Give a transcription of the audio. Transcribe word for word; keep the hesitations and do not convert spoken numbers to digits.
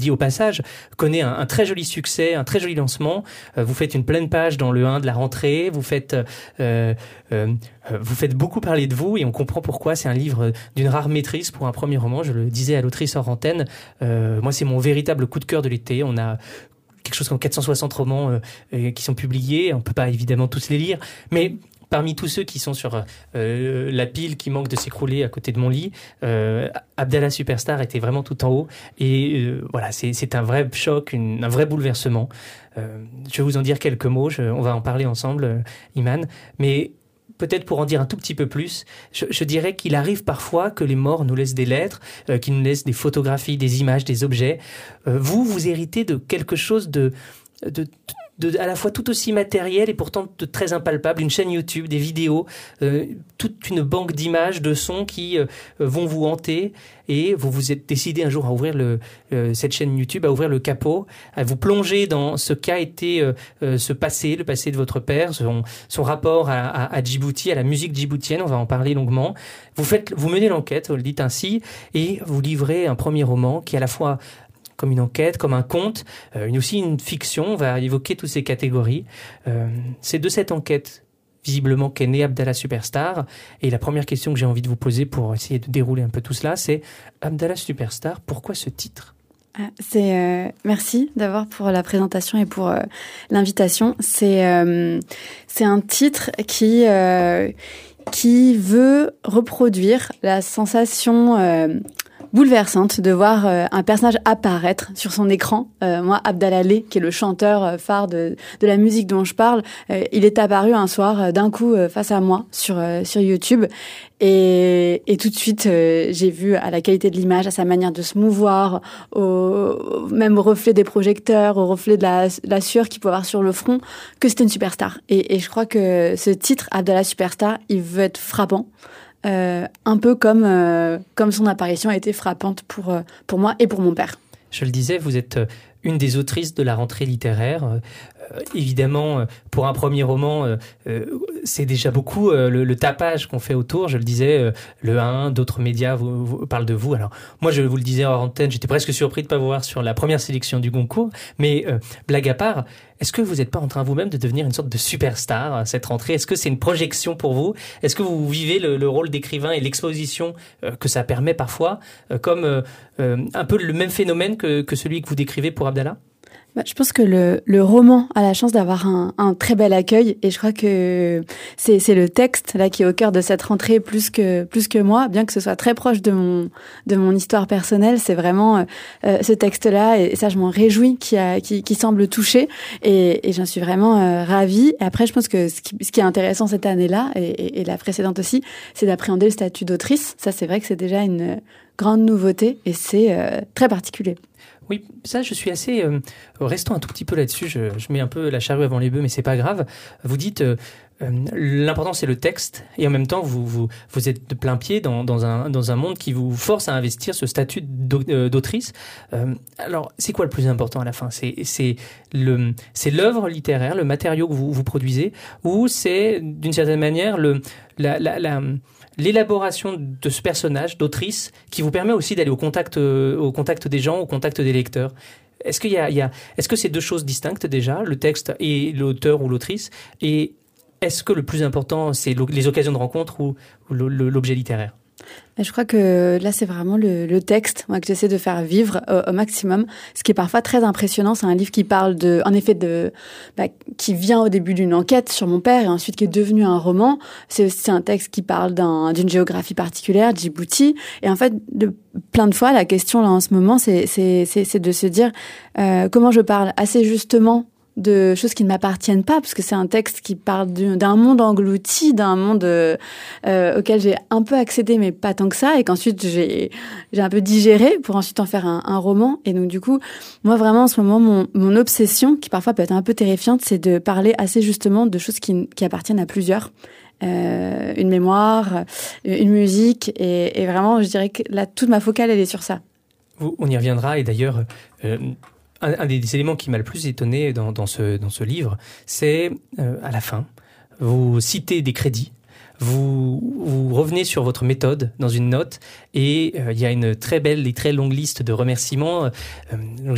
dit au passage, connaît un, un très joli succès, un très joli lancement. Euh, vous faites une pleine page dans le un de la rentrée, vous faites, euh, euh, vous faites beaucoup parler de vous et on comprend pourquoi. C'est un livre d'une rare maîtrise pour un premier roman. Je le disais à l'autrice hors antenne, euh, moi c'est mon véritable coup de cœur de l'été. On a quelque chose comme quatre cent soixante romans euh, euh, qui sont publiés. On peut pas évidemment tous les lire, mais parmi tous ceux qui sont sur euh, la pile qui manque de s'écrouler à côté de mon lit, euh, Abdallah Superstar était vraiment tout en haut. Et euh, voilà, c'est, c'est un vrai choc, une, un vrai bouleversement. Euh, je vais vous en dire quelques mots, je, on va en parler ensemble, euh, Iman. Mais peut-être pour en dire un tout petit peu plus, je, je dirais qu'il arrive parfois que les morts nous laissent des lettres, euh, qu'ils nous laissent des photographies, des images, des objets. Euh, vous, vous héritez de quelque chose de... de, de De, à la fois tout aussi matériel et pourtant de très impalpable, une chaîne YouTube, des vidéos, euh, toute une banque d'images, de sons qui euh, vont vous hanter et vous vous êtes décidé un jour à ouvrir le, euh, cette chaîne YouTube, à ouvrir le capot, à vous plonger dans ce qu'a été euh, euh, ce passé, le passé de votre père, son, son rapport à, à, à Djibouti, à la musique djiboutienne, on va en parler longuement. Vous faites, vous menez l'enquête, vous le dites ainsi, et vous livrez un premier roman qui est à la fois comme une enquête, comme un conte, euh, une, aussi une fiction. On va évoquer toutes ces catégories. Euh, c'est de cette enquête, visiblement, qu'est né Abdallah Superstar. Et la première question que j'ai envie de vous poser pour essayer de dérouler un peu tout cela, c'est Abdallah Superstar, pourquoi ce titre ? Ah, c'est euh, merci d'abord pour la présentation et pour euh, l'invitation. C'est euh, c'est un titre qui euh, qui veut reproduire la sensation euh, bouleversante de voir euh, un personnage apparaître sur son écran. Euh, moi, Abdallah Lé, qui est le chanteur euh, phare de, de la musique dont je parle, euh, il est apparu un soir euh, d'un coup euh, face à moi sur euh, sur YouTube. Et, et tout de suite, euh, j'ai vu à la qualité de l'image, à sa manière de se mouvoir, au, même au reflet des projecteurs, au reflet de la, la sueur qu'il peut avoir sur le front, que c'était une superstar. Et, et je crois que ce titre, Abdallah Superstar, il veut être frappant. Euh, un peu comme, euh, comme son apparition a été frappante pour, euh, pour moi et pour mon père. Je le disais, vous êtes une des autrices de la rentrée littéraire. Euh, évidemment, pour un premier roman, euh, euh, c'est déjà beaucoup euh, le, le tapage qu'on fait autour. Je le disais, euh, le un, d'autres médias vous, vous, parlent de vous. Alors, moi, je vous le disais hors antenne, j'étais presque surpris de ne pas vous voir sur la première sélection du Goncourt. Mais euh, blague à part, est-ce que vous n'êtes pas en train vous-même de devenir une sorte de superstar à cette rentrée ? Est-ce que c'est une projection pour vous ? Est-ce que vous vivez le, le rôle d'écrivain et l'exposition euh, que ça permet parfois euh, comme euh, euh, un peu le même phénomène que, que celui que vous décrivez pour Abdallah ? Bah, je pense que le, le roman a la chance d'avoir un, un très bel accueil et je crois que c'est, c'est le texte là qui est au cœur de cette rentrée plus que plus que moi, bien que ce soit très proche de mon de mon histoire personnelle. C'est vraiment euh, ce texte-là et, et ça je m'en réjouis qui a qui, qui semble toucher et, et j'en suis vraiment euh, ravie. Et après je pense que ce qui, ce qui est intéressant cette année-là et, et, et la précédente aussi, c'est d'appréhender le statut d'autrice. Ça c'est vrai que c'est déjà une grande nouveauté et c'est euh, très particulier. Oui, ça, je suis assez... Euh, restons un tout petit peu là-dessus. Je, je mets un peu la charrue avant les bœufs, mais c'est pas grave. Vous dites, euh, euh, l'important, c'est le texte. Et en même temps, vous, vous, vous êtes de plein pied dans, dans, un, dans un monde qui vous force à investir ce statut d'autrice. Euh, alors, c'est quoi le plus important à la fin ? C'est, c'est, le, c'est l'œuvre littéraire, le matériau que vous, vous produisez, ou c'est, d'une certaine manière, le, la... la, la l'élaboration de ce personnage, d'autrice, qui vous permet aussi d'aller au contact, euh, au contact des gens, au contact des lecteurs. Est-ce qu'il y a, il y a, est-ce que c'est deux choses distinctes déjà, le texte et l'auteur ou l'autrice ? Et est-ce que le plus important, c'est les occasions de rencontre ou, ou l'objet littéraire ? Je crois que là, c'est vraiment le, le texte moi, que j'essaie de faire vivre au, au maximum. Ce qui est parfois très impressionnant, c'est un livre qui parle de, en effet, de, bah, qui vient au début d'une enquête sur mon père et ensuite qui est devenu un roman. C'est aussi un texte qui parle d'un, d'une géographie particulière, Djibouti. Et en fait, de, plein de fois, la question là en ce moment, c'est, c'est, c'est, c'est de se dire euh, comment je parle assez justement de choses qui ne m'appartiennent pas, parce que c'est un texte qui parle d'un monde englouti, d'un monde euh, auquel j'ai un peu accédé, mais pas tant que ça, et qu'ensuite j'ai j'ai un peu digéré pour ensuite en faire un, un roman. Et donc du coup, moi vraiment en ce moment, mon, mon obsession, qui parfois peut être un peu terrifiante, c'est de parler assez justement de choses qui, qui appartiennent à plusieurs. Euh, une mémoire, une musique, et, et vraiment, je dirais que là, toute ma focale, elle est sur ça. On y reviendra, et d'ailleurs... Euh Un, un des éléments qui m'a le plus étonné dans, dans, ce, dans ce livre, c'est euh, à la fin, vous citez des crédits, vous, vous revenez sur votre méthode dans une note et euh, il y a une très belle et très longue liste de remerciements. Euh, donc